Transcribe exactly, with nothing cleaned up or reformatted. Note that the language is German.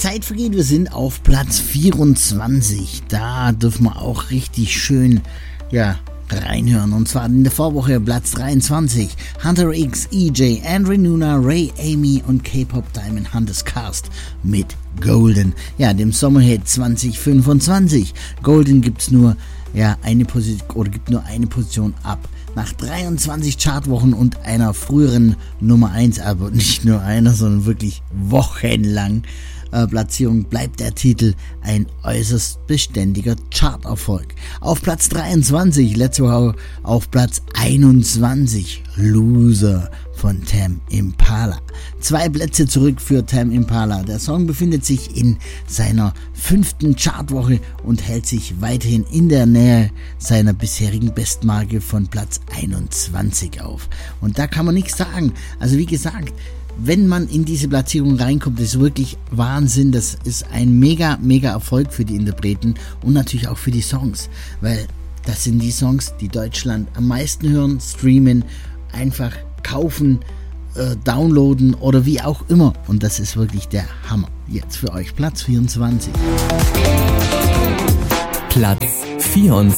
Zeit vergeht, wir sind auf Platz vierundzwanzig. Da dürfen wir auch richtig schön, ja, reinhören. Und zwar in der Vorwoche Platz dreiundzwanzig. Hunter X, E J, Andre Nuna, Ray, Amy und K-Pop Diamond Hunters Cast mit Golden. Ja, dem Sommerhit zwanzig fünfundzwanzig. Golden gibt's nur, ja, eine Position, oder gibt nur eine Position ab. Nach dreiundzwanzig Chartwochen und einer früheren Nummer eins, aber nicht nur einer, sondern wirklich wochenlang äh, Platzierung, bleibt der Titel ein äußerst beständiger Charterfolg. Auf Platz dreiundzwanzig, letzte Woche auf Platz einundzwanzig, Loser von Tame Impala. Zwei Plätze zurück für Tame Impala. Der Song befindet sich in seiner fünften Chartwoche und hält sich weiterhin in der Nähe seiner bisherigen Bestmarke von Platz einundzwanzig auf. Und da kann man nichts sagen. Also wie gesagt, wenn man in diese Platzierung reinkommt, ist wirklich Wahnsinn. Das ist ein mega, mega Erfolg für die Interpreten und natürlich auch für die Songs, weil das sind die Songs, die Deutschland am meisten hören, streamen, einfach kaufen, äh, downloaden oder wie auch immer. Und das ist wirklich der Hammer. Jetzt für euch Platz vierundzwanzig. Platz vierundzwanzig.